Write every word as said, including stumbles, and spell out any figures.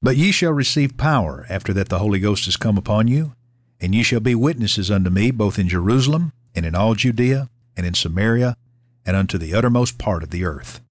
But ye shall receive power after that the Holy Ghost is come upon you, and ye shall be witnesses unto me both in Jerusalem, and in all Judea, and in Samaria, and unto the uttermost part of the earth.